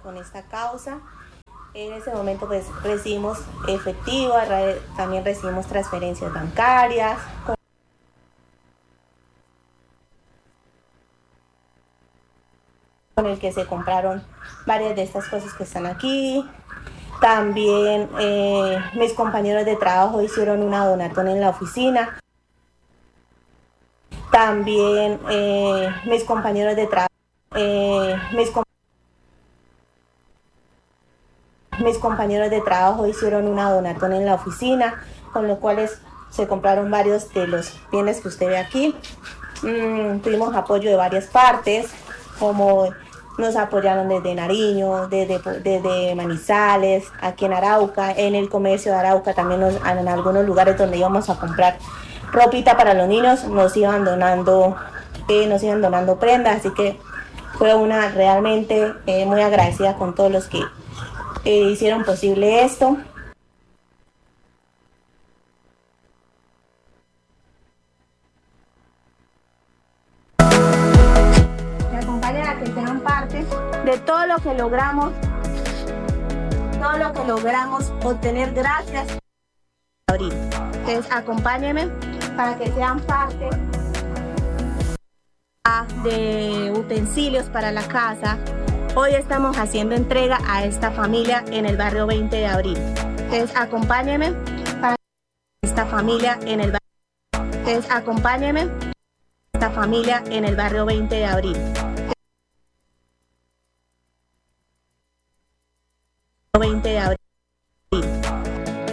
con esta causa. En ese momento pues recibimos efectivo, también recibimos transferencias bancarias, con el que se compraron varias de estas cosas que están aquí. También mis compañeros de trabajo hicieron una donatón en la oficina. También mis compañeros de trabajo, mis compañeros de trabajo hicieron una donatón en la oficina, con los cuales se compraron varios de los bienes que usted ve aquí. Tuvimos apoyo de varias partes, como nos apoyaron desde Nariño, desde Manizales, aquí en Arauca, en el comercio de Arauca, también en algunos lugares donde íbamos a comprar ropita para los niños, nos iban donando prendas, así que fue una realmente muy agradecida con todos los que hicieron posible esto. Me acompañan a que sean parte de todo lo que logramos obtener gracias a abril. Entonces acompáñenme para que sean parte de utensilios para la casa. Hoy estamos haciendo entrega a esta familia en el barrio 20 de abril. Entonces acompáñenme para esta familia en el barrio. Entonces acompáñenme esta familia en el barrio 20 de abril. 20 de abril.